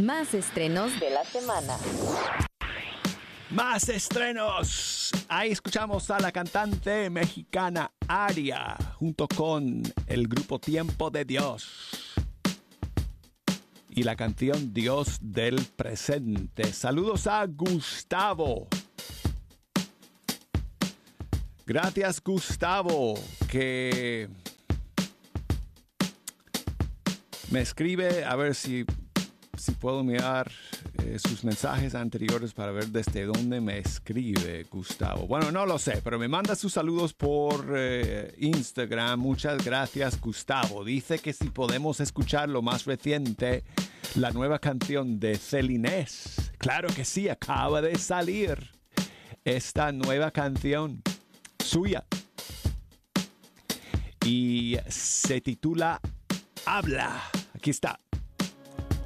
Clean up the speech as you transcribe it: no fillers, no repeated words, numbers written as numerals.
Más estrenos de la semana. Más estrenos. Ahí escuchamos a la cantante mexicana Aria junto con el grupo Tiempo de Dios y la canción Dios del Presente. Saludos a Gustavo. Gracias, Gustavo, que me escribe. A ver si puedo mirar sus mensajes anteriores para ver desde dónde me escribe Gustavo. Bueno, no lo sé, pero me manda sus saludos por Instagram. Muchas gracias, Gustavo. Dice que si podemos escuchar lo más reciente, la nueva canción de Celinés. Claro que sí, acaba de salir esta nueva canción suya y se titula Habla. Aquí está.